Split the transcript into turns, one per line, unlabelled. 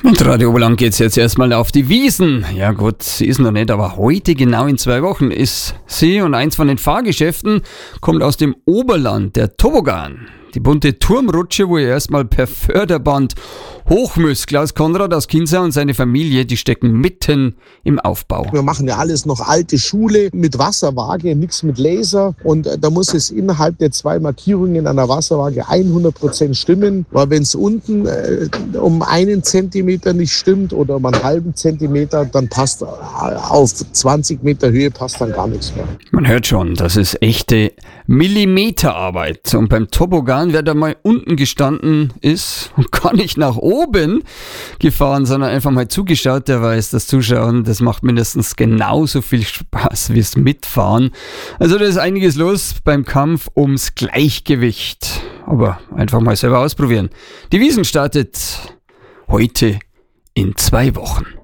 Mit Radio Oberland geht's jetzt erstmal auf die Wiesn. Ja gut, sie ist noch nicht, aber heute, genau in 2 Wochen, ist sie und eins von den Fahrgeschäften kommt aus dem Oberland, der Toboggan. Die bunte Turmrutsche, wo ihr erstmal per Förderband hoch müsst. Klaus Konrad aus Kinzau und seine Familie, die stecken mitten im Aufbau.
Wir machen ja alles noch alte Schule mit Wasserwaage, nichts mit Laser. Und da muss es innerhalb der 2 Markierungen an der Wasserwaage 100% stimmen. Weil wenn es unten um 1 Zentimeter nicht stimmt oder um einen halben Zentimeter, dann passt auf 20 Meter Höhe passt dann gar nichts mehr.
Man hört schon, das ist echte Millimeterarbeit. Und beim Toboggan, wer da mal unten gestanden ist und gar nicht nach oben gefahren, sondern einfach mal zugeschaut, der weiß, das Zuschauen, das macht mindestens genauso viel Spaß wie das Mitfahren. Also da ist einiges los beim Kampf ums Gleichgewicht. Aber einfach mal selber ausprobieren. Die Wiesn startet heute in 2 Wochen.